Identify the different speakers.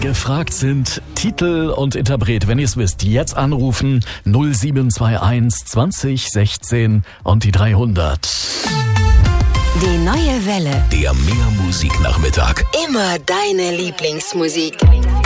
Speaker 1: Gefragt sind Titel und Interpret. Wenn ihr es wisst, jetzt anrufen 0721 20 16 und die 300.
Speaker 2: Die neue Welle.
Speaker 3: Der Mehr Musik Nachmittag.
Speaker 2: Immer deine Lieblingsmusik.